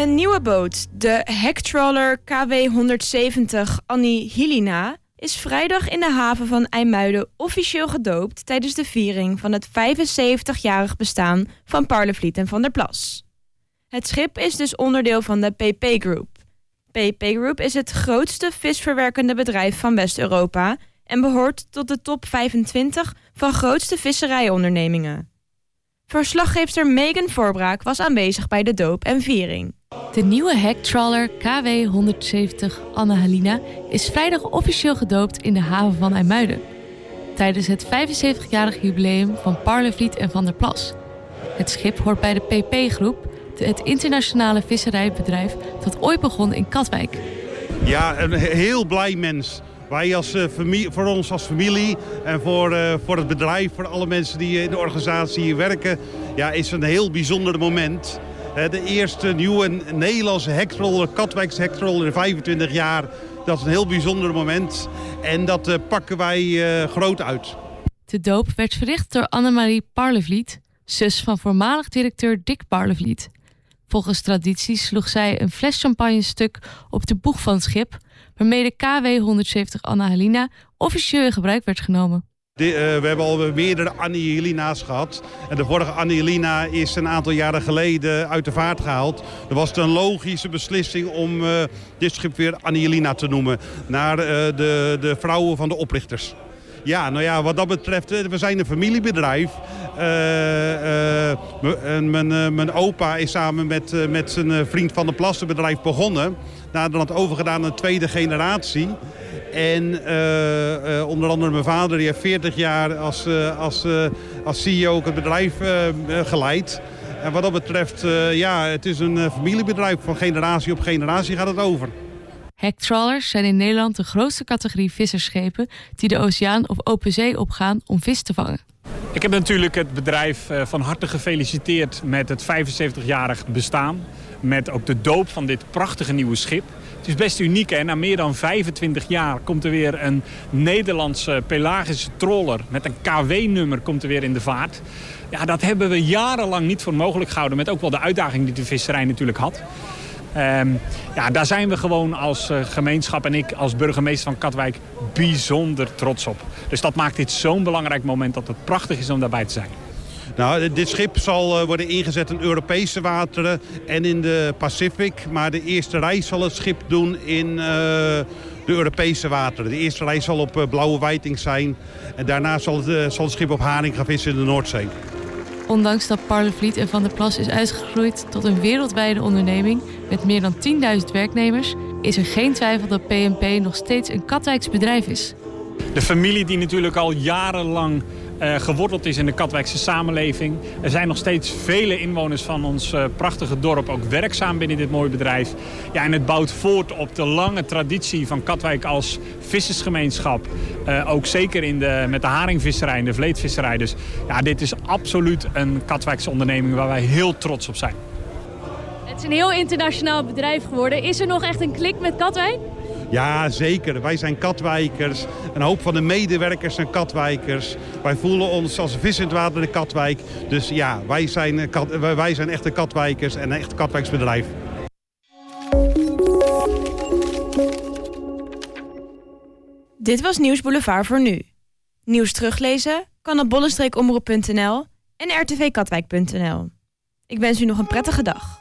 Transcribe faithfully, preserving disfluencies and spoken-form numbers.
Een nieuwe boot, de hecktrawler K W honderdzeventig Annie Hilina, is vrijdag in de haven van IJmuiden officieel gedoopt tijdens de viering van het vijfenzeventigjarig bestaan van Parlevliet en Van der Plas. Het schip is dus onderdeel van de P P Group. P P Group is het grootste visverwerkende bedrijf van West-Europa en behoort tot de top vijfentwintig van grootste visserijondernemingen. Verslaggeefster Megan Voorbraak was aanwezig bij de doop en viering. De nieuwe hecktrawler K W honderdzeventig Anne Helina is vrijdag officieel gedoopt in de haven van IJmuiden. Tijdens het vijfenzeventigjarig jubileum van Parlevliet en Van der Plas. Het schip hoort bij de P P Groep, het internationale visserijbedrijf dat ooit begon in Katwijk. Ja, een heel blij mens. Wij als uh, familie, voor ons als familie en voor, uh, voor het bedrijf, voor alle mensen die in de organisatie hier werken, ja, is een heel bijzonder moment. Uh, de eerste nieuwe Nederlandse hecktrawler, Katwijkse hecktrawler in vijfentwintig jaar. Dat is een heel bijzonder moment en dat uh, pakken wij uh, groot uit. De doop werd verricht door Annemarie Parlevliet, zus van voormalig directeur Dick Parlevliet. Volgens traditie sloeg zij een fles champagne stuk op de boeg van het schip, waarmee de K W honderdzeventig Anne Helina officieel in gebruik werd genomen. De, uh, we hebben al meerdere Annie Helina's gehad. En de vorige Annie Helina is een aantal jaren geleden uit de vaart gehaald. Er was het een logische beslissing om uh, dit schip weer Annie Helina te noemen. Naar uh, de, de vrouwen van de oprichters. Ja, nou ja, wat dat betreft, we zijn een familiebedrijf. Uh, uh, mijn, uh, mijn opa is samen met, uh, met zijn uh, vriend Van der Plas het bedrijf begonnen. Naderhand overgedaan aan een tweede generatie. En uh, uh, onder andere mijn vader, die heeft veertig jaar als, uh, als, uh, als C E O ook het bedrijf uh, geleid. En wat dat betreft, uh, ja, het is een uh, familiebedrijf. Van generatie op generatie gaat het over. Hecktrawlers zijn in Nederland de grootste categorie vissersschepen die de oceaan of open zee opgaan om vis te vangen. Ik heb natuurlijk het bedrijf van harte gefeliciteerd met het vijfenzeventigjarig bestaan. Met ook de doop van dit prachtige nieuwe schip. Het is best uniek, hè? Na meer dan vijfentwintig jaar komt er weer een Nederlandse pelagische trawler met een K W-nummer komt er weer in de vaart. Ja, dat hebben we jarenlang niet voor mogelijk gehouden, met ook wel de uitdaging die de visserij natuurlijk had. Um, ja, daar zijn we gewoon als uh, gemeenschap en ik als burgemeester van Katwijk bijzonder trots op. Dus dat maakt dit zo'n belangrijk moment dat het prachtig is om daarbij te zijn. Nou, dit schip zal uh, worden ingezet in Europese wateren en in de Pacific. Maar de eerste reis zal het schip doen in uh, de Europese wateren. De eerste reis zal op uh, Blauwe Wijting zijn. En daarna zal het, uh, zal het schip op haring gaan vissen in de Noordzee. Ondanks dat Parlevliet en Van der Plas is uitgegroeid tot een wereldwijde onderneming met meer dan tienduizend werknemers, is er geen twijfel dat P en P nog steeds een Katwijks bedrijf is. De familie die natuurlijk al jarenlang uh, geworteld is in de Katwijkse samenleving. Er zijn nog steeds vele inwoners van ons uh, prachtige dorp ook werkzaam binnen dit mooie bedrijf. Ja, en het bouwt voort op de lange traditie van Katwijk als vissersgemeenschap. Uh, ook zeker in de, met de haringvisserij en de vleetvisserij. Dus ja, dit is absoluut een Katwijkse onderneming waar wij heel trots op zijn. Het is een heel internationaal bedrijf geworden. Is er nog echt een klik met Katwijk? Ja, zeker. Wij zijn Katwijkers. Een hoop van de medewerkers zijn Katwijkers. Wij voelen ons als vis in het water in Katwijk. Dus ja, wij zijn, wij zijn echte Katwijkers en een echt Katwijks bedrijf. Dit was Nieuws Boulevard voor nu. Nieuws teruglezen kan op bollestreekomroep punt n l en r t v katwijk punt n l. Ik wens u nog een prettige dag.